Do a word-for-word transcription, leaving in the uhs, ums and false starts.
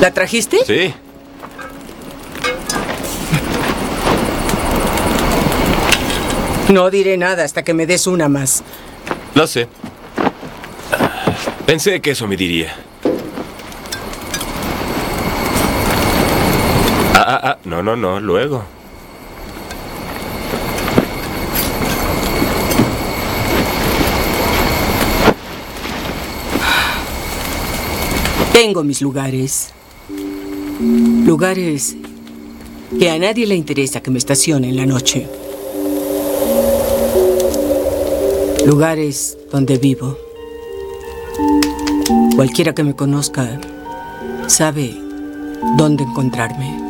¿La trajiste? Sí. No diré nada hasta que me des una más. Lo sé. Pensé que eso me diría. Ah, ah, ah. No, no, no. Luego. Tengo mis lugares. Lugares que a nadie le interesa que me estacione en la noche. Lugares donde vivo. Cualquiera que me conozca sabe dónde encontrarme.